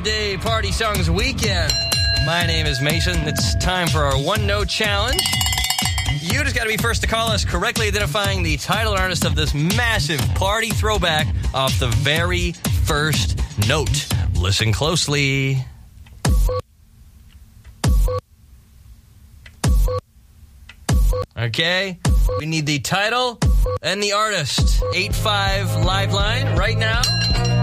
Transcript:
5-day party songs weekend. My name is Mason. It's time for our one-note challenge. You just got to be first to call us, correctly identifying the title and artist of this massive party throwback off the very first note. Listen closely. Okay, we need the title and the artist. 85 live line right now.